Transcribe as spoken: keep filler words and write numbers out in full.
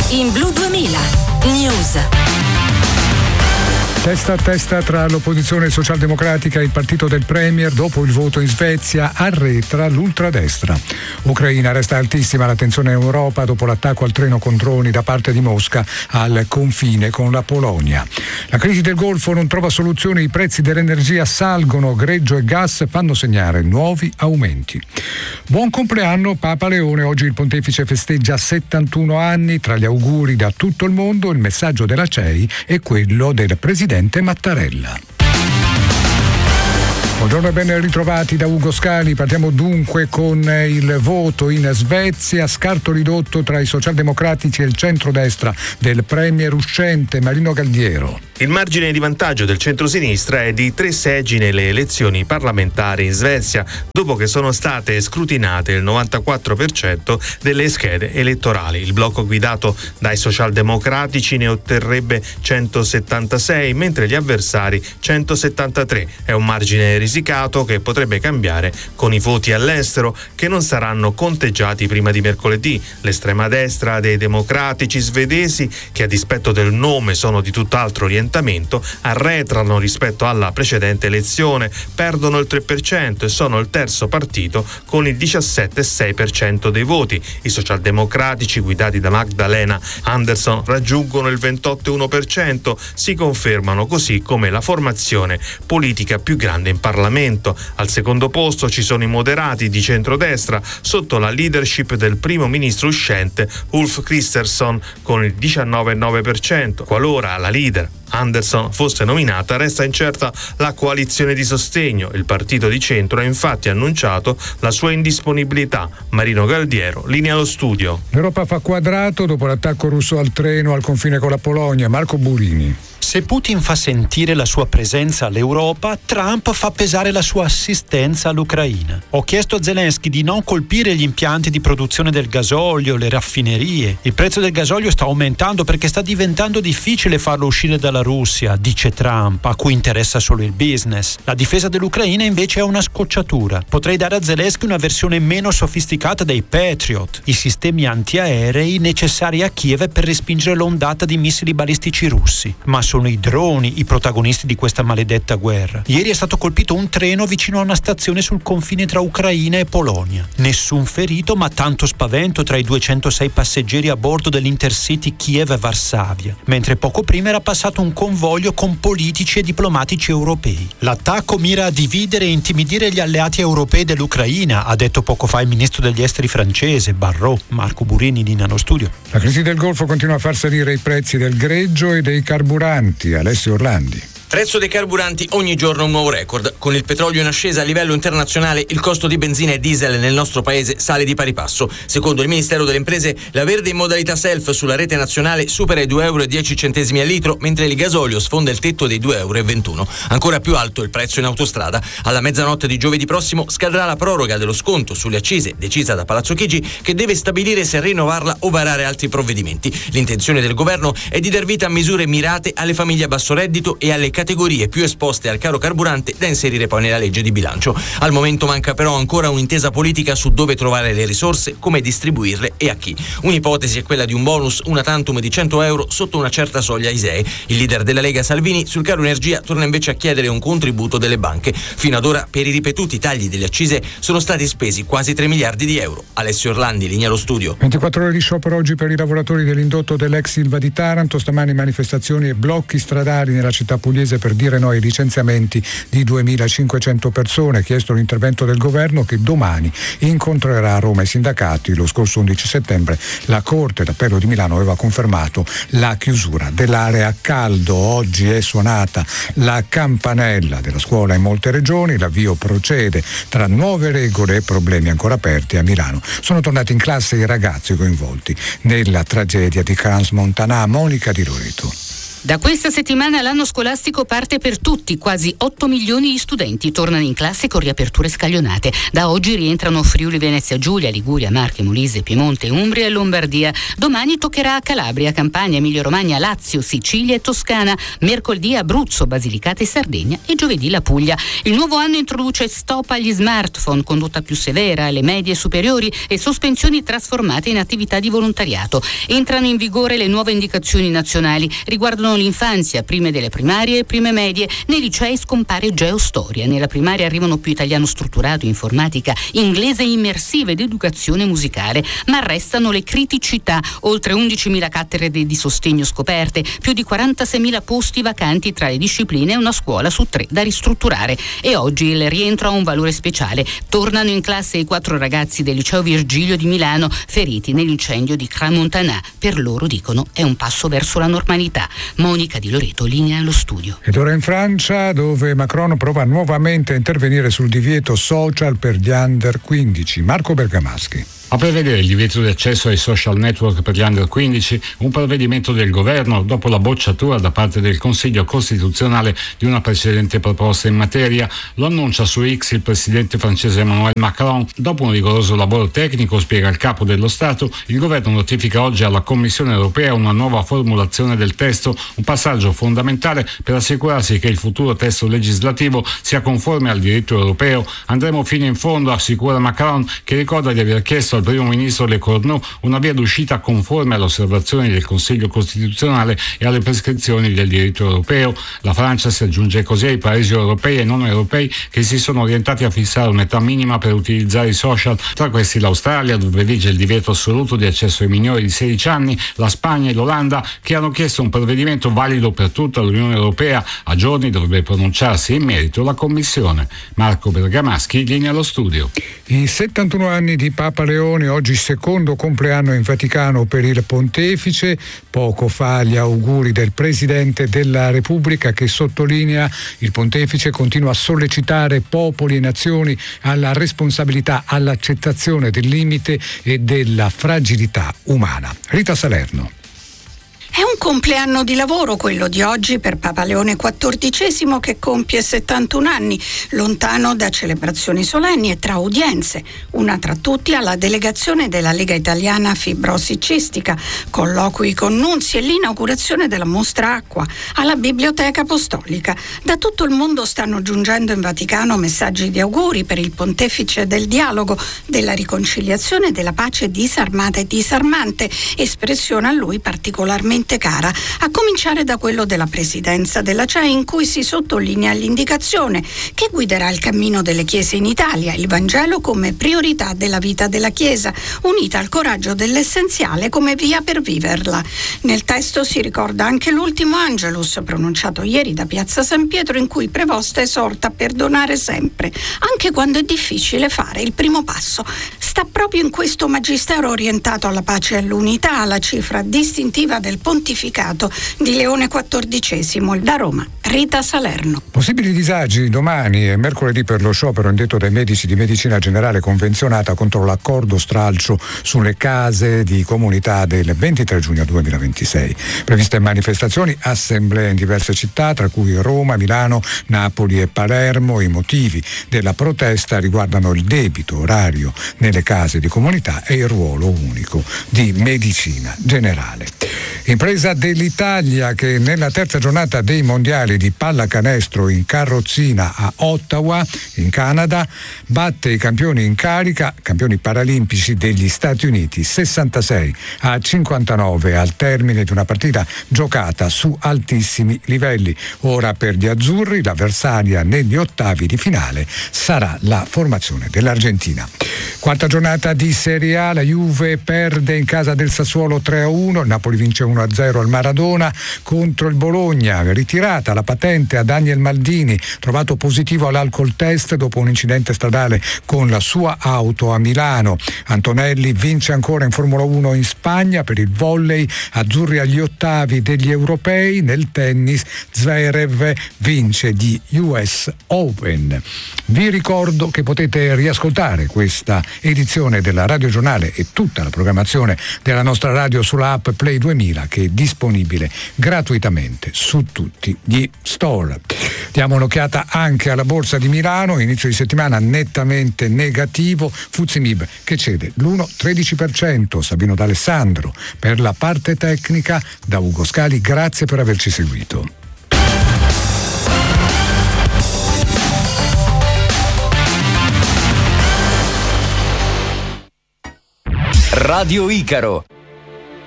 in Blu duemila News. Testa a testa tra l'opposizione socialdemocratica e il partito del Premier dopo il voto in Svezia arretra l'ultradestra. Ucraina resta altissima la tensione in Europa dopo l'attacco al treno con droni da parte di Mosca al confine con la Polonia. La crisi del Golfo non trova soluzione, i prezzi dell'energia salgono, greggio e gas fanno segnare nuovi aumenti. Buon compleanno Papa Leone, oggi il pontefice festeggia settantuno anni, tra gli auguri da tutto il mondo il messaggio della C E I e quello del presidente Mattarella. Buongiorno e ben ritrovati da Ugo Scali. Partiamo dunque con il voto in Svezia, scarto ridotto tra i socialdemocratici e il centrodestra del premier uscente Marino Galdiero. Il margine di vantaggio del centrosinistra è di tre seggi nelle elezioni parlamentari in Svezia, dopo che sono state scrutinate il novantaquattro per cento delle schede elettorali. Il blocco guidato dai socialdemocratici ne otterrebbe centosettantasei, mentre gli avversari centosettantatré. È un margine risicato che potrebbe cambiare con i voti all'estero, che non saranno conteggiati prima di mercoledì. L'estrema destra dei democratici svedesi, che a dispetto del nome sono di tutt'altro orientati, arretrano rispetto alla precedente elezione, perdono il tre per cento e sono il terzo partito con il diciassette virgola sei per cento dei voti. I socialdemocratici guidati da Magdalena Andersson raggiungono il ventotto virgola uno per cento, si confermano così come la formazione politica più grande in Parlamento. Al secondo posto ci sono i moderati di centrodestra sotto la leadership del primo ministro uscente Ulf Kristersson con il diciannove virgola nove per cento. Qualora la leader Andersson fosse nominata, resta incerta la coalizione di sostegno. Il partito di centro ha infatti annunciato la sua indisponibilità. Marino Galdiero, linea allo studio. L'Europa fa quadrato dopo l'attacco russo al treno al confine con la Polonia. Marco Burini. Se Putin fa sentire la sua presenza all'Europa, Trump fa pesare la sua assistenza all'Ucraina. Ho chiesto a Zelensky di non colpire gli impianti di produzione del gasolio, le raffinerie. Il prezzo del gasolio sta aumentando perché sta diventando difficile farlo uscire dalla Russia, dice Trump, a cui interessa solo il business. La difesa dell'Ucraina invece è una scocciatura. Potrei dare a Zelensky una versione meno sofisticata dei Patriot, i sistemi antiaerei necessari a Kiev per respingere l'ondata di missili balistici russi. Ma sono i droni i protagonisti di questa maledetta guerra. Ieri è stato colpito un treno vicino a una stazione sul confine tra Ucraina e Polonia. Nessun ferito, ma tanto spavento tra i duecentosei passeggeri a bordo dell'Intercity Kiev-Varsavia, mentre poco prima era passato un convoglio con politici e diplomatici europei. L'attacco mira a dividere e intimidire gli alleati europei dell'Ucraina, ha detto poco fa il ministro degli esteri francese Barrot. Marco Burini, linea allo studio. La crisi del Golfo continua a far salire i prezzi del greggio e dei carburanti. Alessio Orlandi. Prezzo dei carburanti ogni giorno un nuovo record. Con il petrolio in ascesa a livello internazionale, il costo di benzina e diesel nel nostro paese sale di pari passo. Secondo il Ministero delle Imprese, la verde in modalità self sulla rete nazionale supera i due euro e dieci centesimi al litro, mentre il gasolio sfonda il tetto dei due euro e ventuno. Ancora più alto il prezzo in autostrada. Alla mezzanotte di giovedì prossimo scadrà la proroga dello sconto sulle accise decisa da Palazzo Chigi, che deve stabilire se rinnovarla o varare altri provvedimenti. L'intenzione del governo è di dar vita a misure mirate alle famiglie a basso reddito e alle categorie più esposte al caro carburante, da inserire poi nella legge di bilancio. Al momento manca però ancora un'intesa politica su dove trovare le risorse, come distribuirle e a chi. Un'ipotesi è quella di un bonus una tantum di cento euro sotto una certa soglia I S E E. Il leader della Lega Salvini sul caro energia torna invece a chiedere un contributo delle banche. Fino ad ora per i ripetuti tagli delle accise sono stati spesi quasi tre miliardi di euro. Alessio Orlandi, linea allo studio. ventiquattro ore di sciopero oggi per i lavoratori dell'indotto dell'ex Ilva di Taranto. Stamani manifestazioni e blocchi stradali nella città pugliese per dire no ai licenziamenti di duemilacinquecento persone. Chiesto l'intervento del governo, che domani incontrerà a Roma i sindacati. Lo scorso undici settembre la Corte d'Appello di Milano aveva confermato la chiusura dell'area a caldo. Oggi è suonata la campanella della scuola in molte regioni. L'avvio procede tra nuove regole e problemi ancora aperti. A Milano sono tornati in classe i ragazzi coinvolti nella tragedia di Crans Montana. Monica Di Loreto. Da questa settimana l'anno scolastico parte per tutti, quasi otto milioni di studenti tornano in classe con riaperture scaglionate. Da oggi rientrano Friuli Venezia Giulia, Liguria, Marche, Molise, Piemonte, Umbria e Lombardia. Domani toccherà a Calabria, Campania, Emilia Romagna, Lazio, Sicilia e Toscana. Mercoledì Abruzzo, Basilicata e Sardegna e giovedì la Puglia. Il nuovo anno introduce stop agli smartphone, condotta più severa alle medie e superiori e sospensioni trasformate in attività di volontariato. Entrano in vigore le nuove indicazioni nazionali, riguardano l'infanzia, prime delle primarie e prime medie. Nei licei scompare geostoria. Nella primaria arrivano più italiano strutturato, informatica, inglese immersiva ed educazione musicale, ma restano le criticità: oltre undicimila cattedre di sostegno scoperte, più di quarantaseimila posti vacanti tra le discipline e una scuola su tre da ristrutturare. E oggi il rientro ha un valore speciale. Tornano in classe i quattro ragazzi del liceo Virgilio di Milano feriti nell'incendio di Crans-Montana. Per loro, dicono, è un passo verso la normalità. Monica Di Loreto, linea allo studio. Ed ora in Francia, dove Macron prova nuovamente a intervenire sul divieto social per gli under quindici. Marco Bergamaschi. A prevedere il divieto di accesso ai social network per gli under quindici, un provvedimento del governo dopo la bocciatura da parte del Consiglio Costituzionale di una precedente proposta in materia. Lo annuncia su X il presidente francese Emmanuel Macron. Dopo un rigoroso lavoro tecnico, spiega il capo dello Stato, il governo notifica oggi alla Commissione europea una nuova formulazione del testo, un passaggio fondamentale per assicurarsi che il futuro testo legislativo sia conforme al diritto europeo. Andremo fino in fondo, assicura Macron, che ricorda di aver chiesto al primo ministro Le Cornu una via d'uscita conforme alle osservazioni del Consiglio Costituzionale e alle prescrizioni del diritto europeo. La Francia si aggiunge così ai paesi europei e non europei che si sono orientati a fissare un'età minima per utilizzare i social, tra questi l'Australia, dove vige il divieto assoluto di accesso ai minori di sedici anni, la Spagna e l'Olanda, che hanno chiesto un provvedimento valido per tutta l'Unione Europea. A giorni dovrebbe pronunciarsi in merito la Commissione. Marco Bergamaschi, linea allo studio. I settantuno anni di Papa Leone, oggi secondo compleanno in Vaticano per il Pontefice. Poco fa gli auguri del Presidente della Repubblica, che sottolinea: il Pontefice continua a sollecitare popoli e nazioni alla responsabilità, all'accettazione del limite e della fragilità umana. Rita Salerno. È un compleanno di lavoro quello di oggi per Papa Leone quattordicesimo, che compie settantuno anni, lontano da celebrazioni solenni e tra udienze. Una tra tutti alla delegazione della Lega Italiana Fibrosi Cistica, colloqui con nunzi e l'inaugurazione della mostra acqua alla Biblioteca Apostolica. Da tutto il mondo stanno giungendo in Vaticano messaggi di auguri per il Pontefice del dialogo, della riconciliazione, della pace disarmata e disarmante, espressione a lui particolarmente cara, a cominciare da quello della presidenza della C E I, in cui si sottolinea l'indicazione che guiderà il cammino delle chiese in Italia, il Vangelo come priorità della vita della Chiesa, unita al coraggio dell'essenziale come via per viverla. Nel testo si ricorda anche l'ultimo Angelus pronunciato ieri da Piazza San Pietro, in cui Prevosta esorta a perdonare sempre, anche quando è difficile fare il primo passo. Sta proprio in questo magistero orientato alla pace e all'unità la cifra distintiva del pontificato di Leone quattordicesimo. Da Roma, Rita Salerno. Possibili disagi domani e mercoledì per lo sciopero indetto dai medici di medicina generale convenzionata contro l'accordo stralcio sulle case di comunità del ventitré giugno duemilaventisei. Previste manifestazioni, assemblee in diverse città, tra cui Roma, Milano, Napoli e Palermo. I motivi della protesta riguardano il debito orario nelle case di comunità e il ruolo unico di medicina generale. Impresa dell'Italia che nella terza giornata dei mondiali di pallacanestro in carrozzina a Ottawa, in Canada, batte i campioni in carica, campioni paralimpici degli Stati Uniti, sessantasei a cinquantanove al termine di una partita giocata su altissimi livelli. Ora per gli azzurri l'avversaria negli ottavi di finale sarà la formazione dell'Argentina. Quarta giornata di Serie A, la Juve perde in casa del Sassuolo tre a uno, il Napoli vince uno a zero al Maradona contro il Bologna. Ritirata la patente a Daniel Maldini, trovato positivo all'alcol test dopo un incidente stradale con la sua auto a Milano. Antonelli vince ancora in Formula uno in Spagna. Per il volley, azzurri agli ottavi degli europei. Nel tennis, Zverev vince di U S Open. Vi ricordo che potete riascoltare questa edizione della Radio Giornale e tutta la programmazione della nostra radio sulla app Play duemila che è disponibile gratuitamente su tutti gli store. Diamo un'occhiata anche alla borsa di Milano, inizio di settimana nettamente negativo, Fuzzi Mib che cede l'uno virgola tredici per cento. Sabino D'Alessandro per la parte tecnica, da Ugo Scali, grazie per averci seguito. Radio Icaro.